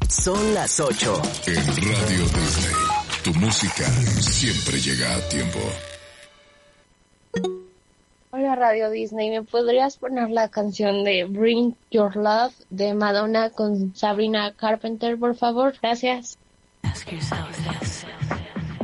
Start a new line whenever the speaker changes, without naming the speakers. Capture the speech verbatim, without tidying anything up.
Son las ocho.
En Radio Disney, tu música siempre llega a tiempo.
Hola Radio Disney, ¿me podrías poner la canción de Bring Your Love de Madonna con Sabrina Carpenter, por favor? Gracias.
Ask yourself this.